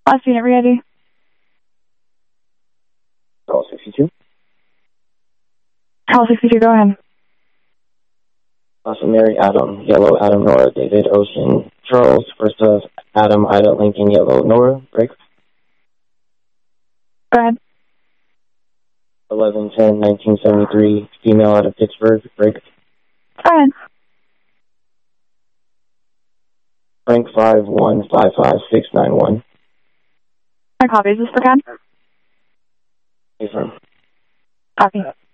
Last unit ready. Call 62. Call 62, go ahead. Awesome, Mary, Adam, Yellow, Adam, Nora, David, Ocean, Charles, first of Adam, Ida, Lincoln, Yellow, Nora, break. Go ahead. 11/10/1973, female out of Pittsburgh, break. Go ahead. Frank 5155691. My copy. Is this for CAD? Confirm. Copy.